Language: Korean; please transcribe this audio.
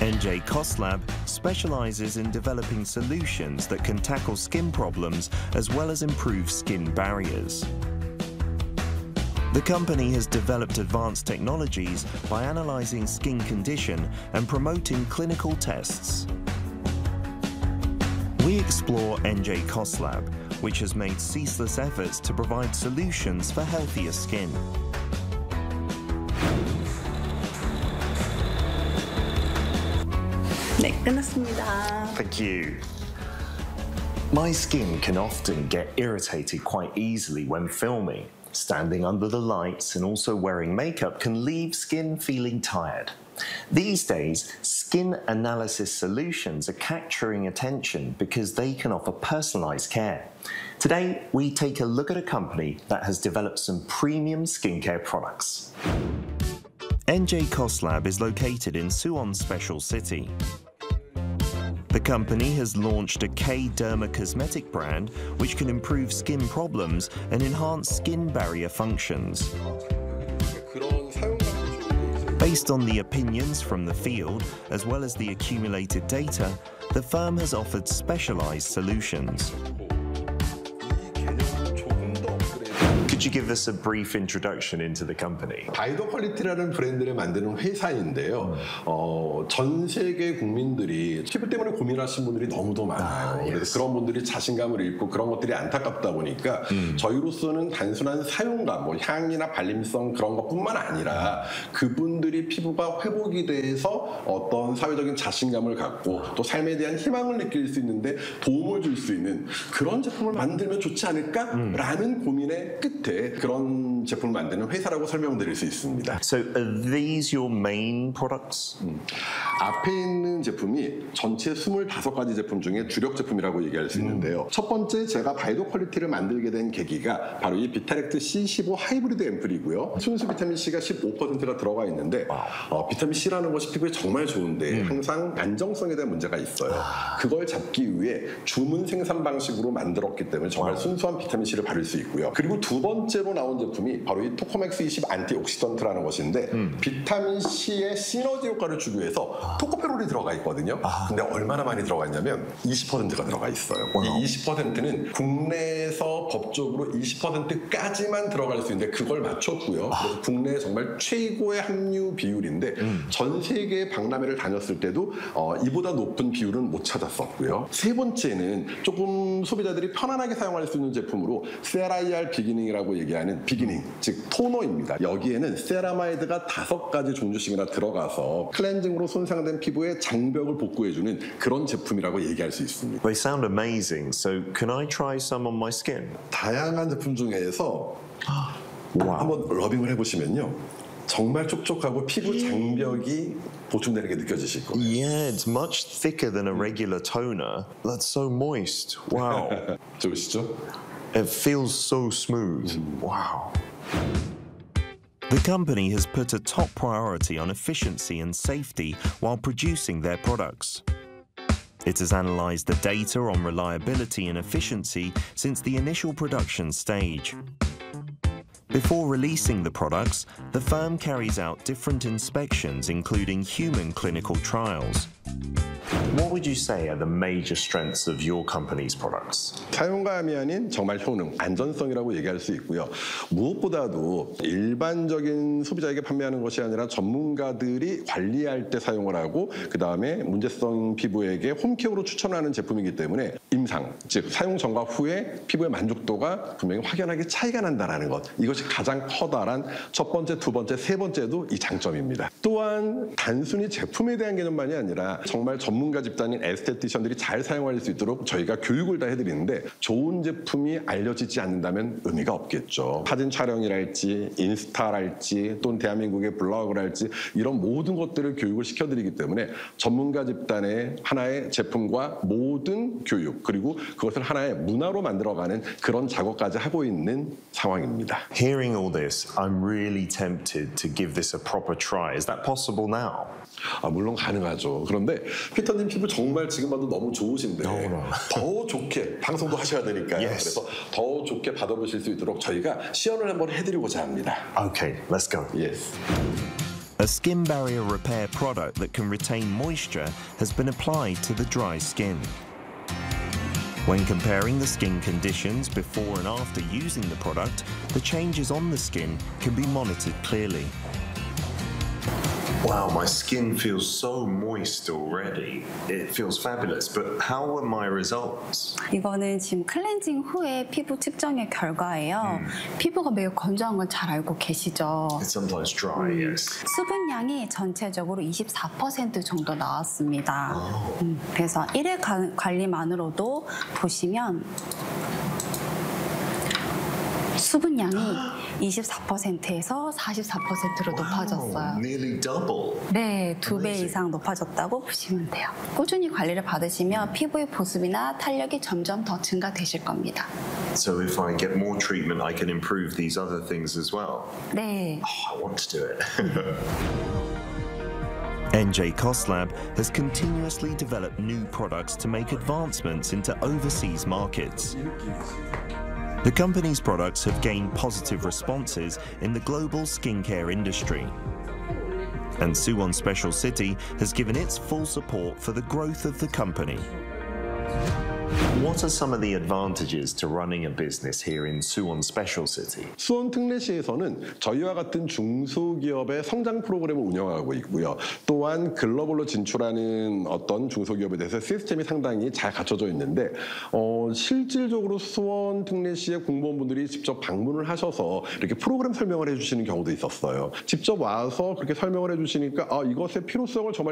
NJ Koslab specializes in developing solutions that can tackle skin problems as well as improve skin barriers. The company has developed advanced technologies by analyzing skin condition and promoting clinical tests. We explore NJ Koslab, which has made ceaseless efforts to provide solutions for healthier skin. 네, 끝났습니다. Thank you. My skin can often get irritated quite easily when filming. Standing under the lights and also wearing makeup can leave skin feeling tired. These days, skin analysis solutions are capturing attention because they can offer personalized care. Today, we take a look at a company that has developed some premium skincare products. NJ Koslab is located in Suwon Special City. The company has launched a K-Derma cosmetic brand which can improve skin problems and enhance skin barrier functions. Based on the opinions from the field, as well as the accumulated data, the firm has offered specialized solutions. Could you give us a brief introduction into the company? 바이더 퀄리티라는 브랜드를 만드는 회사인데요. 전 세계 국민들이 피부 때문에 고민하시는 분들이 너무도 많아요. 그래서 그런 분들이 자신감을 잃고 그런 것들이 안타깝다 보니까 저희로서는 단순한 사용감, 뭐 향이나 발림성 그런 것뿐만 아니라 그분들이 피부가 회복이 돼서 어떤 사회적인 자신감을 갖고 또 삶에 대한 희망을 느낄 수 있는데 도움을 줄 수 있는 그런 제품을 만들면 좋지 않을까라는 고민의 끝에 그런 제품을 만드는 회사라고 설명드릴 수 있습니다. So are these your main products? 앞에 있는 제품이 전체 25가지 제품 중에 주력 제품이라고 얘기할 수 있는데요. 첫 번째 제가 바이더 퀄리티를 만들게 된 계기가 바로 이 비타렉트 C15 하이브리드 앰플이고요. 순수 비타민 C가 15%가 들어가 있는데 비타민 C라는 것이 피부에 정말 좋은데 항상 안정성에 대한 문제가 있어요. 그걸 잡기 위해 주문 생산 방식으로 만들었기 때문에 정말 순수한 비타민 C를 바를 수 있고요. 그리고 두 번째로 나온 제품이 바로 이 토코맥스 20 안티옥시던트라는 것인데 비타민 C의 시너지 효과를 주기 위해서 토코페롤이 들어가 있거든요. 근데 얼마나 많이 들어가 있냐면 20%가 들어가 있어요. 이 20%는 국내에서 법적으로 20%까지만 들어갈 수 있는데 그걸 맞췄고요. 그래서 국내에 정말 최고의 함유 비율인데 전 세계 박람회를 다녔을 때도 이보다 높은 비율은 못 찾았었고요. 세 번째는 조금 소비자들이 편안하게 사용할 수 있는 제품으로 세라이알 비기닝이라고 얘기하는 비기닝, 즉 토너입니다. 여기에는 세라마이드가 5가지 종류씩이나 들어가서 클렌징으로 손상된 피부의 장벽을 복구해주는 그런 제품이라고 얘기할 수 있습니다. They sound amazing. So can I try some on my skin? 다양한 제품 중에서 한번 러빙을 해보시면요. 정말 촉촉하고 피부 장벽이 보충되는 게 느껴지실 거예요. Yeah, it's much thicker than a regular toner. That's so moist. Wow. 좋으시죠? It feels so smooth. Wow. The company has put a top priority on efficiency and safety while producing their products. It has analyzed the data on reliability and efficiency since the initial production stage. Before releasing the products, the firm carries out different inspections, including human clinical trials. What would you say are the major strengths of your company's products? 사용감이 아닌 정말 효능, 안전성이라고 얘기할 수 있고요. 무엇보다도 일반적인 소비자에게 판매하는 것이 아니라 전문가들이 관리할 때 사용을 하고 그 다음에 문제성 피부에게 홈케어로 추천하는 제품이기 때문에 임상, 즉 사용 전과 후에 피부의 만족도가 분명히 확연하게 차이가 난다는 것. 이것이 가장 커다란 첫 번째, 두 번째, 세 번째도 이 장점입니다. 또한 단순히 제품에 대한 개념만이 아니라 정말 전문가 집단인 에스테티션들이 잘 사용할 수 있도록 저희가 교육을 다 해드리는데 좋은 제품이 알려지지 않는다면 의미가 없겠죠. 사진 촬영이랄지 인스타랄지 또는 대한민국의 블로그랄지 이런 모든 것들을 교육을 시켜드리기 때문에 전문가 집단의 하나의 제품과 모든 교육 그리고 그것을 하나의 문화로 만들어가는 그런 작업까지 하고 있는 상황입니다. Hearing all this, I'm really tempted to give this a proper try. Is that possible now? 물론 가능하죠. 그런데 피터님 피부 정말 지금 봐도 너무 좋으신데 더 좋게 방송도 하셔야 되니까요. Yes. 그래서 더 좋게 받아보실 수 있도록 저희가 시연을 한번 해드리고자 합니다. Okay, let's go. Yes. A skin barrier repair product that can retain moisture has been applied to the dry skin. When comparing the skin conditions before and after using the product, the changes on the skin can be monitored clearly. Wow, my skin feels so moist already. It feels fabulous, but how are my results? 이거는 지금 클렌징 후에 피부 측정의 결과예요. 피부가 매우 건조한 건 잘 알고 계시죠? It's sometimes dry, yes. 수분량이 전체적으로 24% 정도 나왔습니다. 그래서 1회 관리만으로도 보시면 수분량이 24%에서 44%로 높아졌어요. Nearly double. 네, 2배 이상 높아졌다고 보시면 돼요. 꾸준히 관리를 받으시면 피부의 보습이나 탄력이 점점 더 증가되실 겁니다. So if I get more treatment, I can improve these other things as well. 네. Oh, I want to do it. NJ Koslab has continuously developed new products to make advancements into overseas markets. The company's products have gained positive responses in the global skincare industry. And Suwon Special City has given its full support for the growth of the company. What are some of the advantages to running a business here in Suwon Special City? 수원 특례시에서는 저희와 같은 중소기업의 성장 프로그램을 운영하고 있고요. 또한 글로벌로 진출하는 어떤 중소기업에 대해서 시스템이 상당히 잘 갖춰져 있는데 실질적으로 수원 특례시의 공무원분들이 직접 방문을 하셔서 이렇게 프로그램 설명을 해주시는 경우도 있었어요. 직접 와서 그렇게 설명을 해주시니까 이것의 필요성을 정말